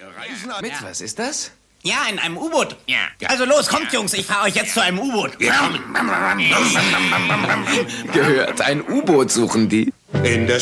reisen an... Mit was ist das? Ja, in einem U-Boot. Ja. Also los, kommt, Jungs, ich fahre euch jetzt zu einem U-Boot. Gehört, ein U-Boot suchen die. In der